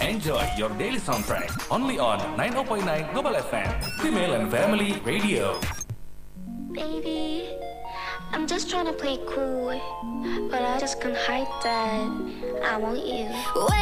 Enjoy your daily soundtrack only on 90.9 Global FM, Female and Family Radio. Baby, I'm just trying to play cool, but I just can't hide that I want you.